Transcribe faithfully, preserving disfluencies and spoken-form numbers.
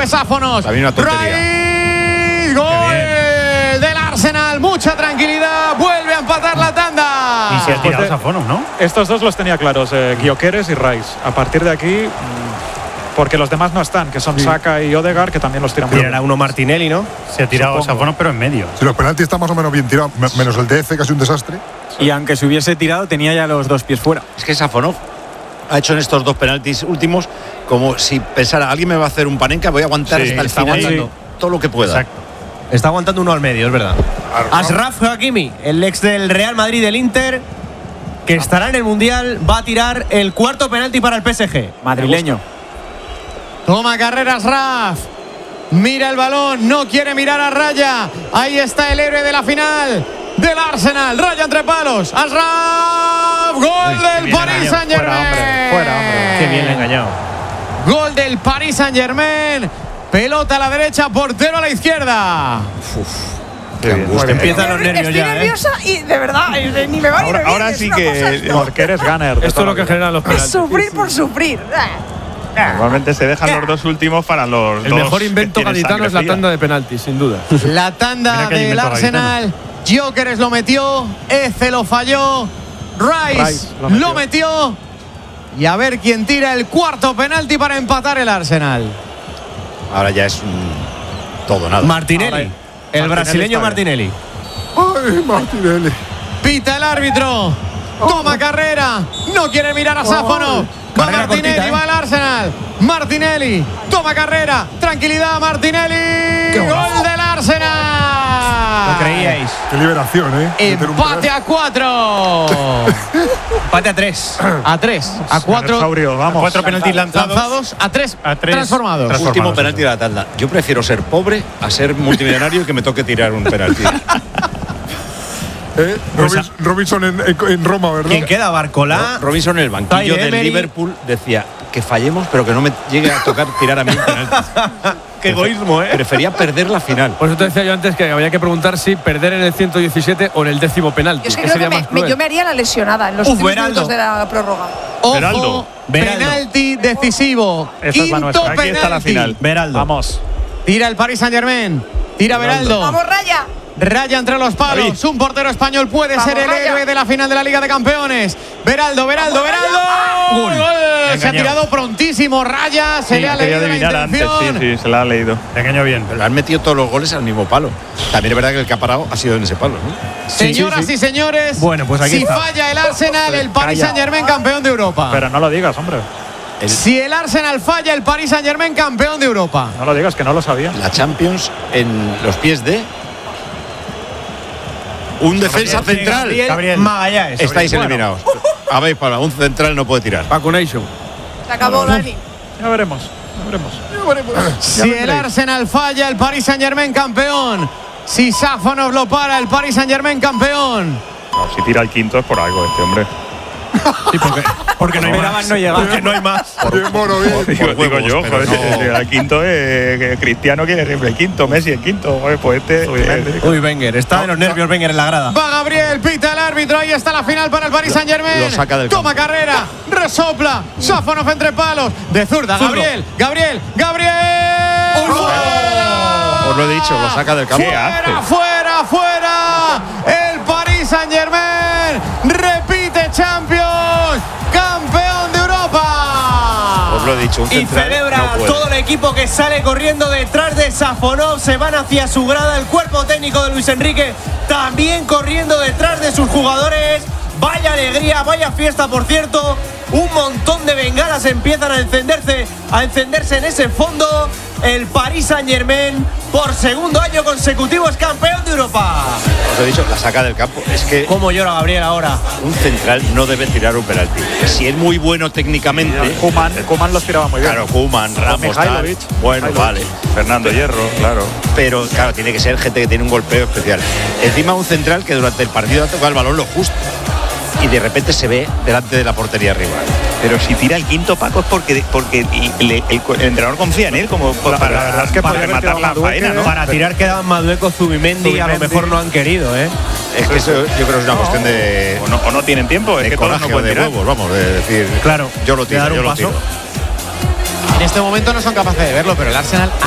Sáfonos. Rice, gol del Arsenal. Mucha tranquilidad. Vuelve a empatar la tanda. Y se ha tirado Sáfonos, ¿no? Estos dos los tenía claros, eh, Gyökeres y Rice. A partir de aquí, porque los demás no están, que son sí. Saka y Odegaard, que también los tiran muy bien. Era uno Martinelli, ¿no? Se ha tirado Sáfonos, pero en medio. Si los penaltis están más o menos bien tirados, menos el D F, casi un desastre. Y aunque se hubiese tirado, tenía ya los dos pies fuera. Es que Sáfonov ha hecho en estos dos penaltis últimos como si pensara, alguien me va a hacer un panenka, voy a aguantar sí, hasta el final sí. todo lo que pueda. Exacto. Está aguantando uno al medio, es verdad. Achraf Hakimi, el ex del Real Madrid del Inter, que estará en el Mundial, va a tirar el cuarto penalti para el P S G. Madrileño. Toma carrera Achraf. Mira el balón, no quiere mirar a raya. Ahí está el héroe de la final del Arsenal. Raya entre palos. Achraf. Gol Uy, del Paris Saint-Germain. Fuera, hombre. Fuera, hombre. Qué bien engañado. Gol del Paris Saint-Germain. Pelota a la derecha, portero a la izquierda. Uf. Qué bueno, empiezan los nervios Estoy ya. Estoy nerviosa ¿eh? y de verdad, ni me va ni ahora, me viene. ahora sí que. Porque eres gunner. Esto es lo que generan los penaltis. Sufrir por sufrir. Normalmente se dejan los dos últimos para los El dos mejor invento gaditano es la tanda de penaltis, sin duda. La tanda del Arsenal. Gyökeres lo metió, Eze lo falló, Rice, Rice lo, metió. lo metió. Y a ver quién tira el cuarto penalti para empatar el Arsenal. Ahora ya es un todo nada. Martinelli, Ahora, el Martinelli brasileño Martinelli. Ay, Martinelli. Pita el árbitro. Toma oh. carrera. No quiere mirar a Sáfono. Va Martinelli, cortita, ¿eh? va el Arsenal. Martinelli, toma carrera. Tranquilidad, Martinelli. Gol del Arsenal. Lo creíais. Qué liberación, ¿eh? Empate a cuatro. Empate a tres. A tres. A cuatro. Vamos. Cuatro penaltis lanzados. lanzados. A tres. A tres. Transformados. transformados. Último penalti de la tanda. Yo prefiero ser pobre a ser multimillonario y que me toque tirar un penalti. Eh, Robinson, Robinson en, en, en Roma, ¿verdad? ¿Quién queda? Barcolá. Robinson en el banquillo del Emery. Liverpool decía que fallemos, pero que no me llegue a tocar tirar a mí un penalti. Qué egoísmo, ¿eh? Prefería perder la final. Por eso te decía yo antes que había que preguntar si perder en el ciento diecisiete o en el décimo penalti. Yo es que ¿Qué creo sería que más me, cruel? yo me haría la lesionada en los Uf, últimos Beraldo. minutos de la prórroga. Ojo, Beraldo. penalti decisivo. Esta Quinto es la nuestra. penalti. Aquí está la final. Beraldo. Vamos. Tira el Paris Saint-Germain. Tira Beraldo. ¡Vamos, Raya! Raya entre los palos. David. Un portero español puede Vamos, ser el Raya. héroe de la final de la Liga de Campeones. Beraldo, Beraldo, Vamos, Beraldo. Gol. Gol. Se ha Engañado. tirado prontísimo. Raya. Se Sí, le ha quería leído la adivinar antes, intención. sí, sí, se la ha leído. Te engañó bien. Pero han metido todos los goles al mismo palo. También es verdad que el que ha parado ha sido en ese palo, ¿no? Señoras sí, sí. y señores, Bueno, pues aquí si está. falla el Arsenal, el Paris Calla. Saint-Germain campeón de Europa. Pero no lo digas, hombre. El, Si el Arsenal falla, el Paris Saint-Germain campeón de Europa. No lo digas, que no lo sabía. la Champions en los pies de un defensa central. Gabriel, Gabriel. Magallanes. Estáis Bueno, eliminados. Habéis para un central no puede tirar. Vacunation. Se acabó, Dani. Ya veremos. Ya veremos. Si el Arsenal falla, el Paris Saint-Germain campeón. Si Sáfonos lo para, el Paris Saint-Germain campeón. No, si tira el quinto es por algo este hombre. Sí, porque, porque no hay Esperaban más. no llegar. Porque no hay más. Bien, bueno, bien. Digo, Por digo huevos, yo, pero joder, no. el quinto es que Cristiano quiere siempre el quinto, Messi el quinto, joder, pues este. eh, Uy, Wenger. Está de los nervios Wenger en la grada. Va Gabriel, pita el árbitro. Ahí está la final para el Paris Saint-Germain. Lo saca del Toma campo. carrera, resopla. Sáfonos entre palos. De zurda, Zurdo. Gabriel, Gabriel, Gabriel. Os lo he dicho, lo saca del campo. ¿Qué hace? Fuera, fuera, fuera. El Paris Saint-Germain repite Champions, campeón de Europa. Os lo he dicho, un Y central celebra no puede. todo el equipo que sale corriendo detrás de Sáfonov. Se van hacia su grada. El cuerpo técnico de Luis Enrique también corriendo detrás de sus jugadores. Vaya alegría, vaya fiesta, por cierto. Un montón de bengalas empiezan a encenderse, a encenderse en ese fondo. El Paris Saint-Germain, por segundo año consecutivo, es campeón de Europa. Os he dicho, la saca del campo. Es que ¿Cómo llora Gabriel ahora? un central no debe tirar un penalti. Si es muy bueno técnicamente. Koeman, Koeman los tiraba muy bien. Claro, Koeman, Ramos, tal. Mihailovic. Bueno, Mihailovic. vale. Fernando Hierro, claro. Pero claro, tiene que ser gente que tiene un golpeo especial. Encima un central que durante el partido ha tocado el balón lo justo. Y de repente se ve delante de la portería rival. Pero si tira el quinto, Paco, es porque, porque le- el, el entrenador confía en él como La- para, la verdad es que para podría haber rematar tirado la Madueque, faena, ¿no? Para tirar quedaban Madueco, Zubimendi, a lo Zubimendi. mejor no han querido, ¿eh? Es que eso yo creo que es una cuestión de, O no, o no tienen tiempo, es de que todos coraje no o de pueden tirar. huevos, vamos, de decir. Claro, Yo lo de tiro, dar un yo lo paso. tiro. En este momento no son capaces de verlo, pero el Arsenal